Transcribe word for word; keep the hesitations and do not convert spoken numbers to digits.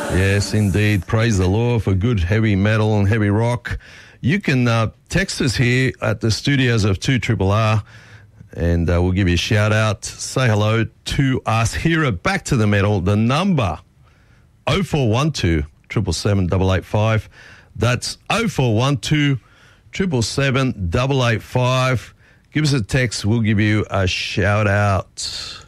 Yes, indeed. Praise the Lord for good heavy metal and heavy rock. You can uh, text us here at the studios of two R R R, and uh, we'll give you a shout out. Say hello to us here at Back to the Metal. The number oh four one two, seven seven seven, eight eight five. That's oh four one two, seven seven seven, eight eight five. Give us a text. We'll give you a shout out.